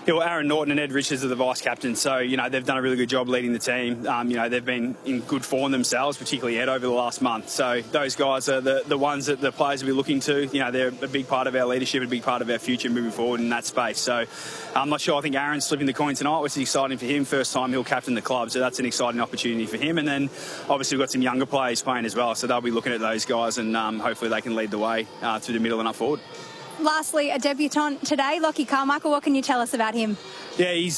Yeah, well, Aaron Norton and Ed Richards are the vice captains, so they've done a really good job leading the team. They've been in good form themselves, particularly Ed over the last month. So those guys are the ones that the players will be looking to. They're a big part of our leadership, a big part of our future moving forward in that space. So I'm not sure. I think Aaron's flipping the coin tonight, which is exciting for him. First time he'll captain the club, so that's an exciting opportunity for him. And then obviously we've got some younger players playing as well, so they'll be looking at those guys, and hopefully they can lead the way through the middle and up forward. Lastly, a debutant today, Lockie Carmichael. What can you tell us about him? Yeah, he's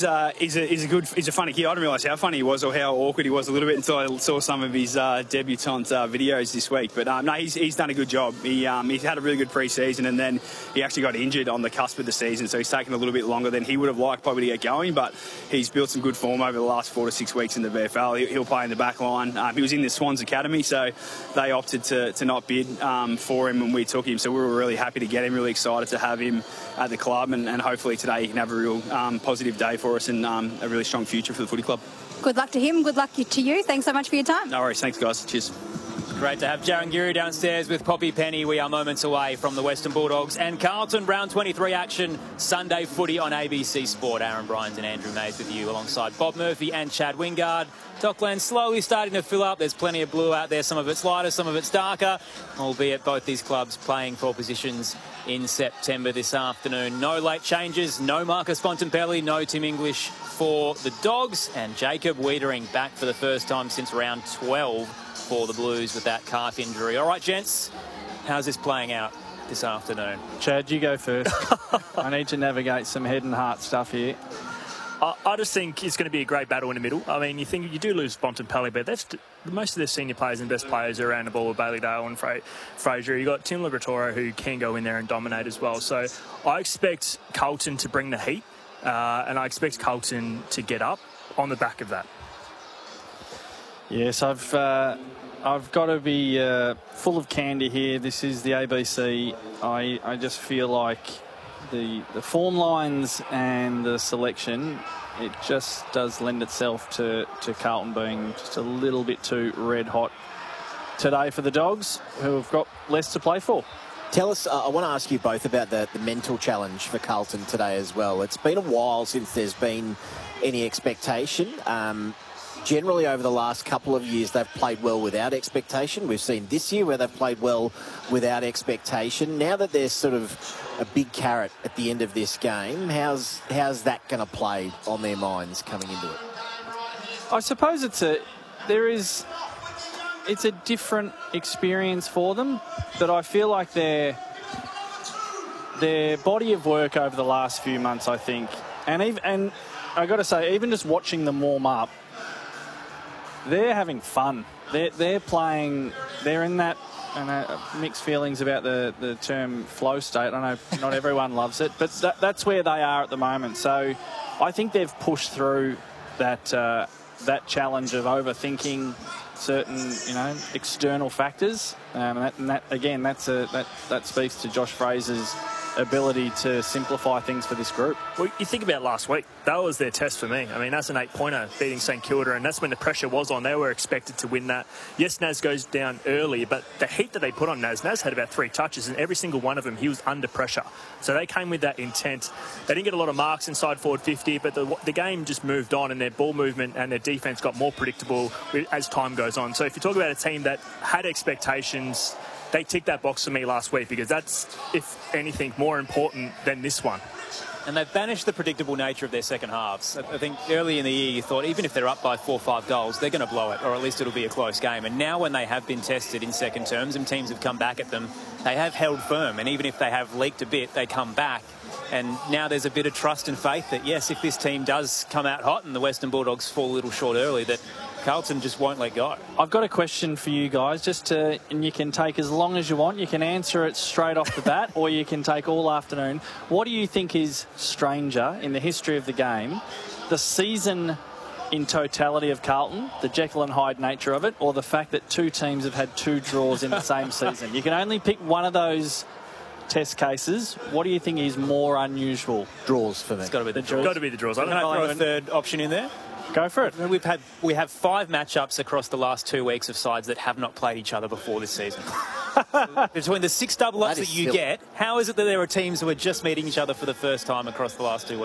a funny kid. I didn't realise how funny he was or how awkward he was a little bit until I saw some of his debutant videos this week. But no, he's done a good job. He's had a really good pre-season, and then he actually got injured on the cusp of the season, so he's taken a little bit longer than he would have liked probably to get going. But he's built some good form over the last 4 to 6 weeks in the VFL. He'll play in the back line. He was in the Swans Academy, so they opted to not bid for him when we took him. So we were really happy to get him, really excited to have him at the club, and hopefully today he can have a real positive day for us and a really strong future for the footy club. Good luck to him. Good luck to you. Thanks so much for your time. No worries. Thanks, guys. Cheers. Great to have Jarryn Giri downstairs with Poppy Penny. We are moments away from the Western Bulldogs and Carlton. Round 23 action, Sunday footy on ABC Sport. Aaron Bryans and Andrew Mays with you alongside Bob Murphy and Chad Wingard. Dockland slowly starting to fill up. There's plenty of blue out there. Some of it's lighter, some of it's darker, albeit both these clubs playing for positions in September this afternoon. No late changes, no Marcus Bontempelli, no Tim English for the Dogs, and Jacob Wiedering back for the first time since round 12 for the Blues with that calf injury. All right, gents, how's this playing out this afternoon? Chad, you go first. I need to navigate some head and heart stuff here. I just think it's going to be a great battle in the middle. I mean, you think you do lose Bontempelli, but most of the senior players and best players are around the ball with Bailey Dale and Fraser. You've got Tim Liberatore who can go in there and dominate as well. So I expect Carlton to bring the heat, and I expect Carlton to get up on the back of that. Yes, I've got to be full of candy here. This is the ABC. I just feel like the form lines and the selection, it just does lend itself to Carlton being just a little bit too red hot today for the Dogs, who have got less to play for. Tell us, I want to ask you both about the mental challenge for Carlton today as well. It's been a while since there's been any expectation. Generally, over the last couple of years, they've played well without expectation. We've seen this year where they've played well without expectation. Now that there's sort of a big carrot at the end of this game, how's that going to play on their minds coming into it? I suppose it's a different experience for them, but I feel like their body of work over the last few months, I think, and I got to say, even just watching them warm up, they're having fun. They're playing. They're in that. And mixed feelings about the term flow state. I know not everyone loves it, but that's where they are at the moment. So I think they've pushed through that challenge of overthinking certain external factors. That again, that speaks to Josh Fraser's ability to simplify things for this group. Well, you think about last week, that was their test for me. I mean, that's an 8-pointer beating St Kilda, and that's when the pressure was on. They were expected to win that. Yes, Naz goes down early, but the heat that they put on Naz had about 3 touches, and every single one of them, he was under pressure. So they came with that intent. They didn't get a lot of marks inside forward 50, but the game just moved on, and their ball movement and their defence got more predictable as time goes on. So if you talk about a team that had expectations, they ticked that box for me last week, because that's, if anything, more important than this one. And they've banished the predictable nature of their second halves. I think early in the year you thought even if they're up by 4 or 5 goals, they're going to blow it, or at least it'll be a close game. And now when they have been tested in second terms and teams have come back at them, they have held firm. And even if they have leaked a bit, they come back. And now there's a bit of trust and faith that, yes, if this team does come out hot and the Western Bulldogs fall a little short early, that Carlton just won't let go. I've got a question for you guys, and you can take as long as you want. You can answer it straight off the bat, or you can take all afternoon. What do you think is stranger in the history of the game? The season in totality of Carlton, the Jekyll and Hyde nature of it, or the fact that 2 teams have had 2 draws in the same season? You can only pick one of those test cases. What do you think is more unusual? Draws for me. It's got to be the draws. Got to be the draws. Can I throw a third option in there? Go for it. We have 5 matchups across the last 2 weeks of sides that have not played each other before this season. Between the 6 double-ups that you get, how is it that there are teams who are just meeting each other for the first time across the last 2 weeks?